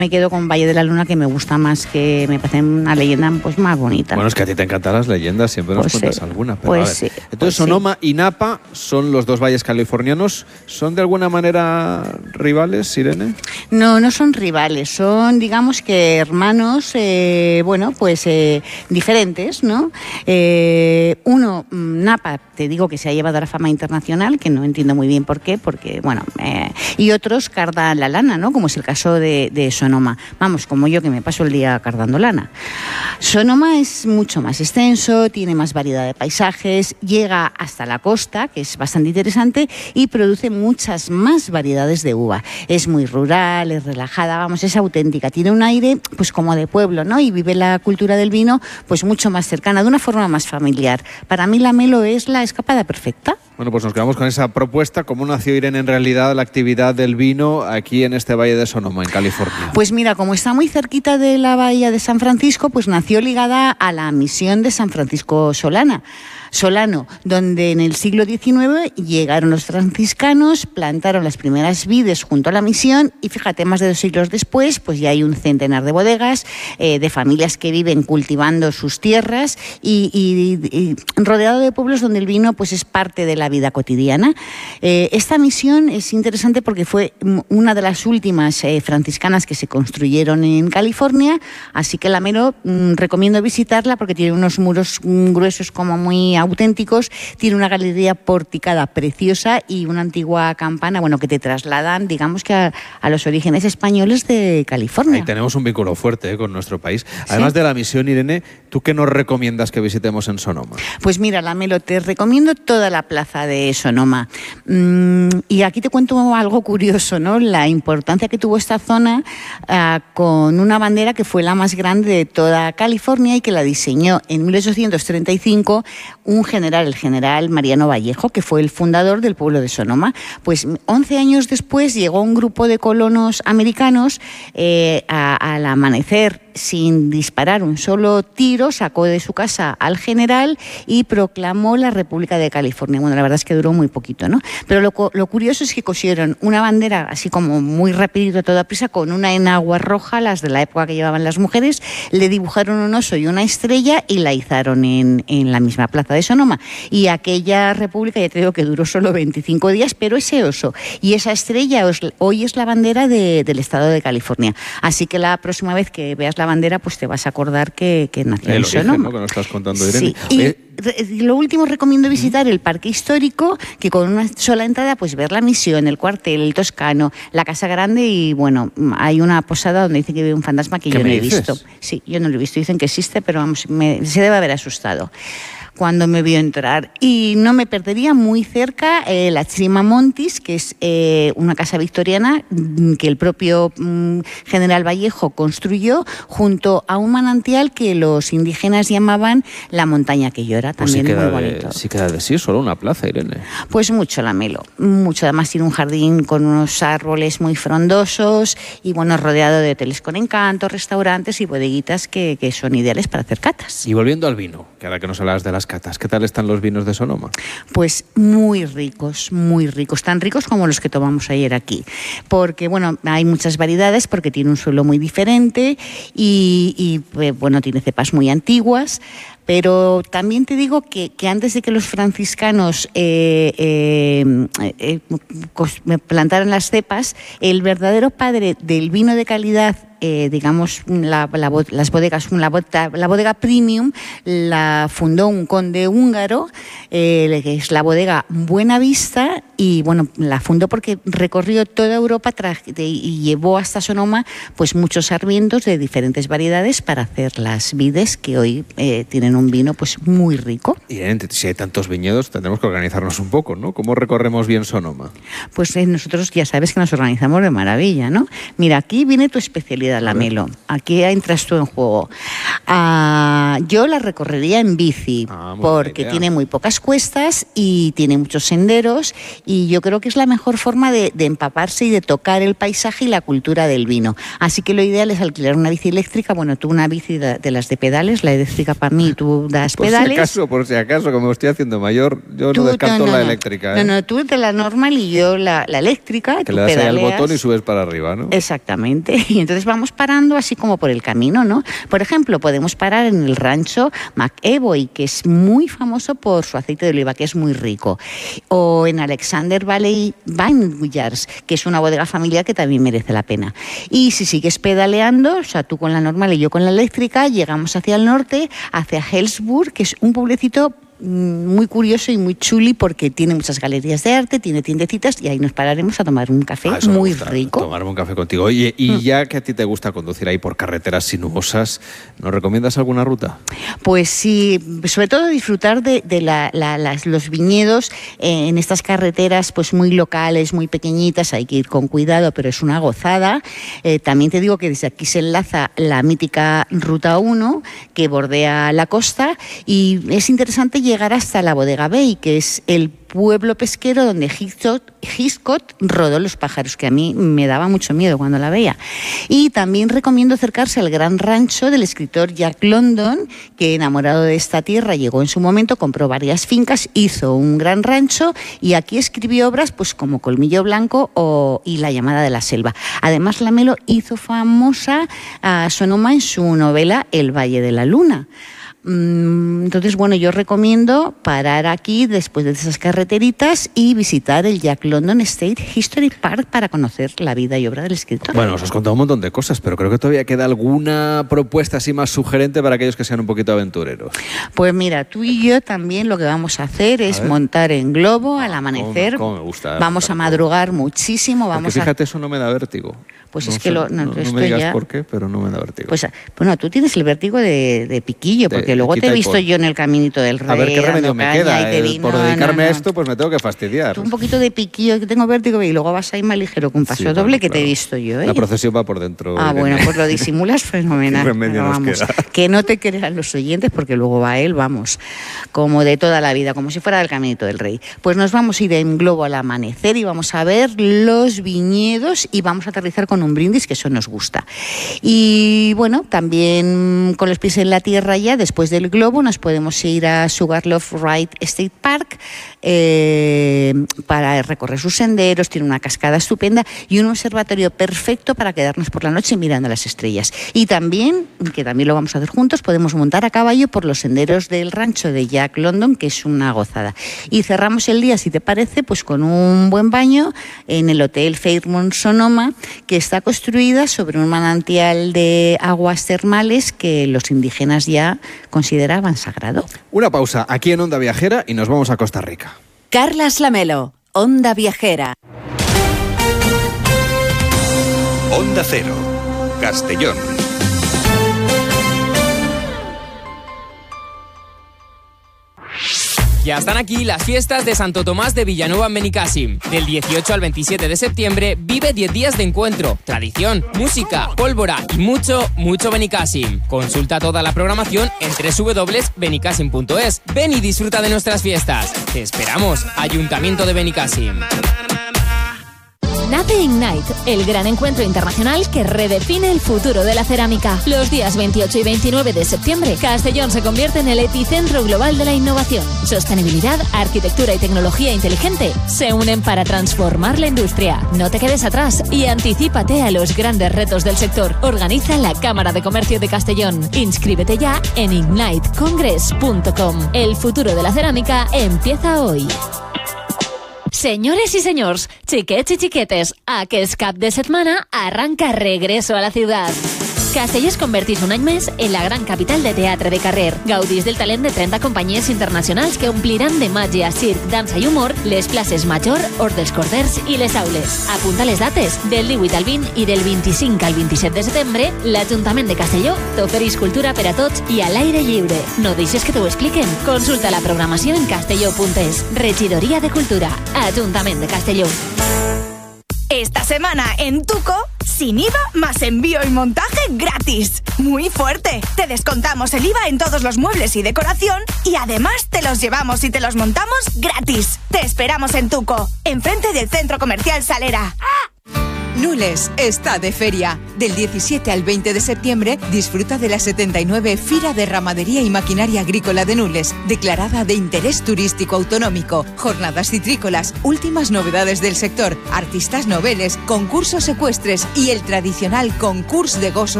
Me quedo con Valle de la Luna, que me gusta más, que me parece una leyenda pues más bonita. Bueno, es que a ti te encantan las leyendas, siempre nos cuentas alguna. Pero pues a ver. Sí. Entonces, pues Sonoma y Napa son los dos valles californianos. ¿Son de alguna manera rivales, Irene? No son rivales, son, digamos que hermanos, diferentes, ¿no? Uno, Napa, te digo que se ha llevado a la fama internacional, que no entiendo muy bien por qué, y otros cardan la lana, ¿no? Como es el caso de Sonoma. Vamos, como yo, que me paso el día cardando lana. Sonoma es mucho más extenso, tiene más variedad de paisajes, llega hasta la costa, que es bastante interesante, y produce muchas más variedades de uva. Es muy rural, es relajada, vamos, es auténtica, tiene un aire pues como de pueblo, ¿no? Y vive la cultura del vino pues mucho más cercana, de una forma más familiar. Para mí la Melo es la escapada perfecta. Bueno, pues nos quedamos con esa propuesta. ¿Cómo nació, Irene, en realidad la actividad del vino aquí en este Valle de Sonoma, en California? Pues mira, como está muy cerquita de la bahía de San Francisco, pues nació ligada a la misión de San Francisco Solano, donde en el siglo XIX llegaron los franciscanos, plantaron las primeras vides junto a la misión y fíjate, más de 2 siglos después, pues ya hay un centenar de bodegas, de familias que viven cultivando sus tierras y rodeado de pueblos donde el vino pues es parte de la vida cotidiana. Esta misión es interesante porque fue una de las últimas franciscanas que se construyeron en California, así que la Melo recomiendo visitarla porque tiene unos muros gruesos como muy auténticos, tiene una galería porticada preciosa y una antigua campana, que te trasladan, digamos que a los orígenes españoles de California. Ahí tenemos un vínculo fuerte con nuestro país. Además de la misión, Irene, ¿tú qué nos recomiendas que visitemos en Sonoma? Pues mira, la Melo, te recomiendo toda la plaza de Sonoma. Y aquí te cuento algo curioso, ¿no? La importancia que tuvo esta zona con una bandera que fue la más grande de toda California y que la diseñó en 1835 un general, el general Mariano Vallejo, que fue el fundador del pueblo de Sonoma. Pues 11 años después llegó un grupo de colonos americanos al amanecer, sin disparar un solo tiro, sacó de su casa al general y proclamó la República de California. Bueno, la verdad es que duró muy poquito, ¿no? Pero lo curioso es que cosieron una bandera así como muy rapidito, a toda prisa, con una enagua roja, las de la época que llevaban las mujeres, le dibujaron un oso y una estrella y la izaron en la misma plaza de Sonoma. Y aquella república, ya te digo que duró solo 25 días, pero ese oso y esa estrella hoy es la bandera del estado de California. Así que la próxima vez que veas la bandera, pues te vas a acordar que nació en Sonoma. ¿No? Que nos estás contando, Irene. Sí. Y lo último, recomiendo visitar el parque histórico, que con una sola entrada pues ver la misión, el cuartel, el Toscano, la Casa Grande y hay una posada donde dicen que vive un fantasma que yo no he visto. Sí, yo no lo he visto, dicen que existe, pero vamos, se debe haber asustado cuando me vio entrar. Y no me perdería muy cerca la Cima Montis, que es una casa victoriana que el propio general Vallejo construyó junto a un manantial que los indígenas llamaban la montaña que llora, también muy bonito. Sí queda de sí, solo una plaza, Irene. Pues mucho la Melo, mucho. Además tiene un jardín con unos árboles muy frondosos y rodeado de hoteles con encanto, restaurantes y bodeguitas que son ideales para hacer catas. Y volviendo al vino, que ahora que nos hablabas de las catas, ¿qué tal están los vinos de Sonoma? Pues muy ricos, tan ricos como los que tomamos ayer aquí, porque hay muchas variedades, porque tiene un suelo muy diferente y tiene cepas muy antiguas. Pero también te digo que antes de que los franciscanos plantaran las cepas, el verdadero padre del vino de calidad, las bodegas, la bodega Premium, la fundó un conde húngaro, que es la bodega Buenavista, y la fundó porque recorrió toda Europa y llevó hasta Sonoma pues muchos sarmientos de diferentes variedades para hacer las vides que hoy tienen un vino pues muy rico. Y si hay tantos viñedos, tendremos que organizarnos un poco, ¿no? ¿Cómo recorremos bien Sonoma? Pues nosotros ya sabes que nos organizamos de maravilla, ¿no? Mira, aquí viene tu especialidad, la Melo. Aquí entras tú en juego. Yo la recorrería en bici, porque tiene muy pocas cuestas y tiene muchos senderos y yo creo que es la mejor forma de empaparse y de tocar el paisaje y la cultura del vino. Así que lo ideal es alquilar una bici eléctrica. Bueno, tú una bici de las de pedales, la eléctrica para mí, tú das pedales. Por si acaso, como estoy haciendo mayor, yo no descarto la eléctrica. No, tú de la normal y yo la eléctrica. Que le das ahí al botón y subes para arriba, ¿no? Exactamente. Y entonces vamos parando así como por el camino, ¿no? Por ejemplo, podemos parar en el rancho McEvoy, que es muy famoso por su aceite de oliva, que es muy rico. O en Alexander Valley Vineyards, que es una bodega familiar que también merece la pena. Y si sigues pedaleando, o sea, tú con la normal y yo con la eléctrica, llegamos hacia el norte, hacia Hellsburg, que es un pueblecito muy curioso y muy chuli porque tiene muchas galerías de arte, tiene tiendecitas y ahí nos pararemos a tomar un café muy rico. Tomarme un café contigo. Oye, y ya que a ti te gusta conducir ahí por carreteras sinuosas, ¿nos recomiendas alguna ruta? Pues sí, sobre todo disfrutar de los viñedos en estas carreteras pues muy locales, muy pequeñitas, hay que ir con cuidado, pero es una gozada. También te digo que desde aquí se enlaza la mítica Ruta 1 que bordea la costa y es interesante llegar hasta la Bodega Bay, que es el pueblo pesquero donde Hitchcock rodó Los pájaros, que a mí me daba mucho miedo cuando la veía. Y también recomiendo acercarse al gran rancho del escritor Jack London, que enamorado de esta tierra llegó en su momento, compró varias fincas, hizo un gran rancho y aquí escribió obras pues como Colmillo Blanco y La llamada de la selva. Además, Lamelo hizo famosa a Sonoma en su novela El Valle de la Luna. Entonces, bueno, yo recomiendo parar aquí después de esas carreteritas y visitar el Jack London State History Park para conocer la vida y obra del escritor. Bueno, os has contado un montón de cosas, pero creo que todavía queda alguna propuesta así más sugerente para aquellos que sean un poquito aventureros. Pues mira, tú y yo también lo que vamos a hacer es montar en globo al amanecer. ¿Cómo me gusta? Vamos a madrugar muchísimo. Fíjate, eso no me da vértigo. Pues no es que sé, no me digas ya... por qué, pero no me da vértigo. Pues bueno, tú tienes el vértigo de piquillo, porque luego te he visto yo en el Caminito del Rey. A ver qué remedio me queda. Por dedicarme a esto, pues me tengo que fastidiar. Tú un poquito de piquillo, que tengo vértigo, y luego vas ahí más ligero con paso doble, que te he visto yo. La procesión va por dentro. Bueno, pues lo disimulas fenomenal. ¿Qué remedio nos queda? Que no te crean los oyentes, porque luego va él, vamos, como de toda la vida, como si fuera del Caminito del Rey. Pues nos vamos a ir en globo al amanecer y vamos a ver los viñedos y vamos a aterrizar con un brindis, que eso nos gusta. Y bueno, también con los pies en la tierra ya, después del globo, nos podemos ir a Sugarloaf Ride State Park para recorrer sus senderos. Tiene una cascada estupenda y un observatorio perfecto para quedarnos por la noche mirando las estrellas. Y también, que también lo vamos a hacer juntos, podemos montar a caballo por los senderos del rancho de Jack London, que es una gozada. Y cerramos el día, si te parece, pues con un buen baño en el Hotel Fairmont Sonoma, que está construida sobre un manantial de aguas termales que los indígenas ya consideraban sagrado. Una pausa aquí en Onda Viajera y nos vamos a Costa Rica. Carlas Lamelo, Onda Viajera. Onda Cero, Castellón. Ya están aquí las fiestas de Santo Tomás de Villanueva en Benicàssim. Del 18 al 27 de septiembre vive 10 días de encuentro, tradición, música, pólvora y mucho, mucho Benicàssim. Consulta toda la programación en www.benicàssim.es. Ven y disfruta de nuestras fiestas. Te esperamos, Ayuntamiento de Benicàssim. Nace Ignite, el gran encuentro internacional que redefine el futuro de la cerámica. Los días 28 y 29 de septiembre, Castellón se convierte en el epicentro global de la innovación. Sostenibilidad, arquitectura y tecnología inteligente se unen para transformar la industria. No te quedes atrás y anticípate a los grandes retos del sector. Organiza la Cámara de Comercio de Castellón. Inscríbete ya en ignitecongress.com. El futuro de la cerámica empieza hoy. Senyores i senyors, xiquets i xiquetes, aquest cap de setmana arranca Regreso a la ciutat. Castelló es convertís un any més en la gran capital de teatre de carrer. Gaudís del talent de 30 companyies internacionals que ompliran de màgia, circ, dansa i humor les places Major, Hort dels Corders i les aules. Apunta les dates. Del 18 al 20 i del 25 al 27 de setembre, l'Ajuntament de Castelló t'ofereix cultura per a tots i a l'aire lliure. No deixes que t'ho expliquen. Consulta la programació en castelló.es. Regidoria de Cultura. Ajuntament de Castelló. Esta semana en Tuco, Sin IVA, más envío y montaje gratis. ¡Muy fuerte! Te descontamos el IVA en todos los muebles y decoración y además te los llevamos y te los montamos gratis. Te esperamos en Tuco, enfrente del Centro Comercial Salera. Nules está de feria. Del 17 al 20 de septiembre disfruta de la 79 Fira de Ramadería y Maquinaria Agrícola de Nules, declarada de interés turístico autonómico. Jornadas citrícolas, últimas novedades del sector, artistas noveles, concursos ecuestres y el tradicional concurs de gossos